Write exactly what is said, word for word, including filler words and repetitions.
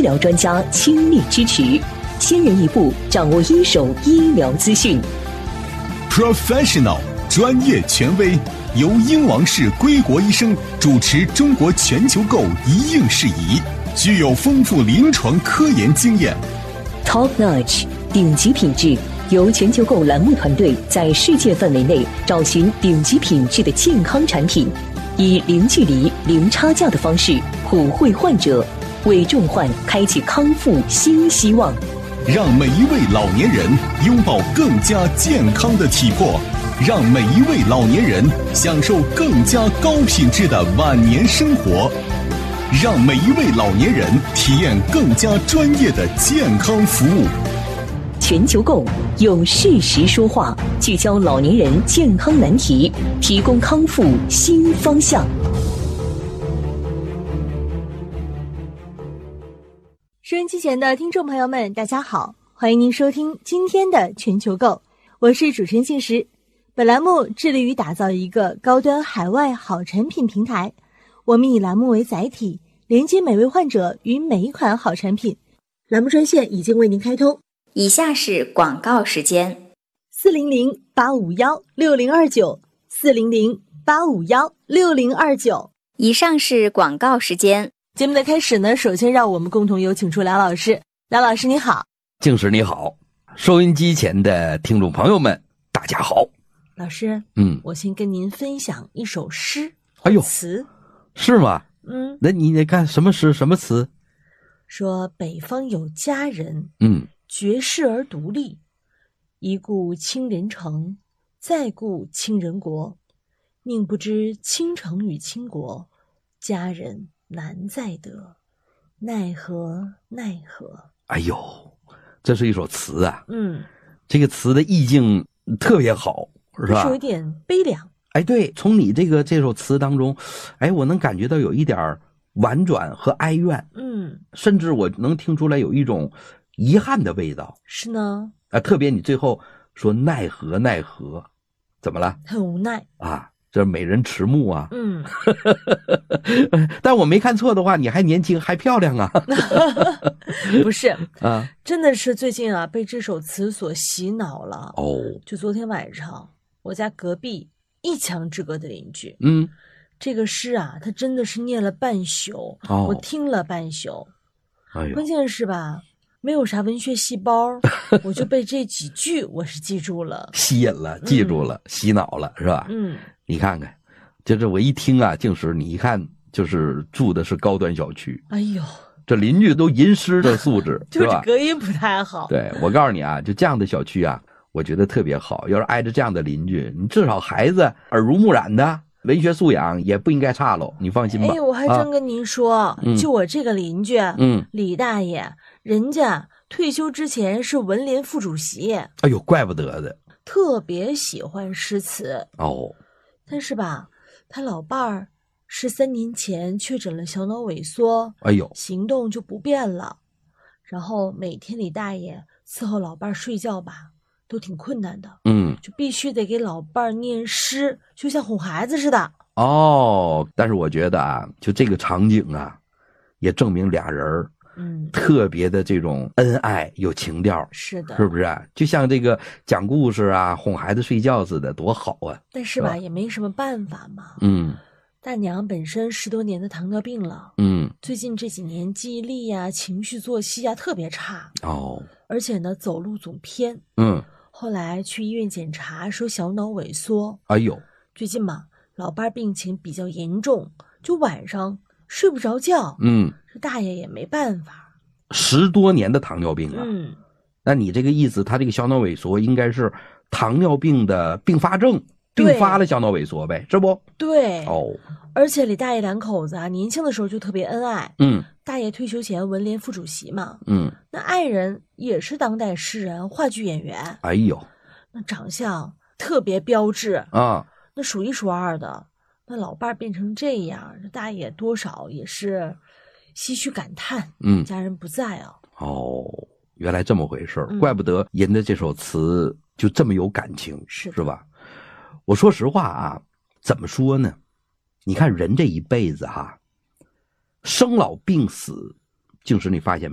疗专家倾力支持，先人一步掌握一手医疗资讯。 Professional 专业权威，由英王氏归国医生主持中国全球购一应事宜，具有丰富临床科研经验。 Top Notch 顶级品质，由全球购栏目团队在世界范围内找寻顶级品质的健康产品，以零距离、零差价的方式普惠患者，为重患开启康复新希望。 让每一位老年人拥抱更加健康的体魄，让每一位老年人享受更加高品质的晚年生活，让每一位老年人体验更加专业的健康服务。 全球购用事实说话，聚焦老年人健康难题，提供康复新方向。 收音机前的听众朋友们，大家好，欢迎您收听今天的全球购，我是主持人信实。本栏目致力于打造一个高端海外好产品平台，我们以栏目为载体，连接每位患者与每一款好产品。栏目专线已经为您开通， 以下是广告时间： 四零零八五幺六零二九，四零零八五幺六零二九。 以上是广告时间。 节目的开始呢，首先让我们共同有请出梁老师。梁老师你好。 静时你好，收音机前的听众朋友们大家好。 老师， 嗯， 我先跟您分享一首诗。 哎呦， 词是吗？ 嗯， 那你得看什么诗什么词？ 说北方有佳人， 嗯， 绝世而独立，一顾倾人城，再顾倾人国，宁不知倾城与倾国，佳人难再得，奈何奈何。 哎呦，这是一首词啊。 嗯， 这个词的意境特别好，是吧？ 是有点悲凉。 哎，对，从你这个这首词当中，哎，我能感觉到有一点婉转和哀怨， 嗯， 甚至我能听出来有一种遗憾的味道。 是呢。 啊，特别你最后说奈何奈何，怎么了？ 很无奈啊，这美人迟暮啊。 嗯， 但我没看错的话，你还年轻还漂亮啊。 不是啊， 真的是最近啊被这首词所洗脑了。 哦， 就昨天晚上我家隔壁一墙之隔的邻居， 嗯， 这个诗啊他真的是念了半宿。 哦， 我听了半宿。 哎呦， 关键是吧，没有啥文学细胞，我就被这几句我是记住了， 吸引了，记住了，嗯，洗脑了，是吧？ 嗯， 你看看，就是我一听啊，静时你一看就是住的是高端小区。 哎呦， 这邻居都吟诗的素质， 就是隔音不太好。 对，我告诉你啊，就这样的小区啊，我觉得特别好。要是挨着这样的邻居，你至少孩子耳濡目染的，文学素养也不应该差喽，你放心吧。 哎，我还真跟您说，啊，就我这个邻居， 嗯， 李大爷，人家退休之前是文联副主席。 哎呦，怪不得的， 特别喜欢诗词哦。 但是吧，他老伴儿是三年前确诊了小脑萎缩， 哎呦， 行动就不便了。然后每天李大爷伺候老伴儿睡觉吧，都挺困难的。 嗯， 就必须得给老伴儿念诗，就像哄孩子似的。 哦，但是我觉得啊，就这个场景啊，也证明俩人嗯，特别的这种恩爱有情调。 是的， 是不是？就像这个讲故事啊，哄孩子睡觉似的，多好啊！ 但是吧，是吧也没什么办法嘛。 嗯， 大娘本身十多年的糖尿病了， 嗯， 最近这几年记忆力呀、情绪作息呀特别差哦， 而且呢走路总偏。 嗯， 后来去医院检查，说小脑萎缩。 哎呦， 最近嘛，老伴病情比较严重，就晚上睡不着觉。 嗯， 这大爷也没办法。 十多年的糖尿病啊， 嗯， 那你这个意思，他这个小脑萎缩应该是糖尿病的并发症，并发了小脑萎缩呗，是不？ 对， 哦， 而且李大爷两口子啊，年轻的时候就特别恩爱。 嗯， 大爷退休前文联副主席嘛， 嗯， 那爱人也是当代诗人、话剧演员。 哎呦， 那长相特别标致啊， 那数一数二的。那老伴变成这样，这大爷多少也是唏嘘感叹， 嗯， 家人不在啊。 哦，原来这么回事， 嗯， 怪不得人的这首词就这么有感情， 是是吧？我说实话啊，怎么说呢？你看人这一辈子哈，生老病死，竟是你发现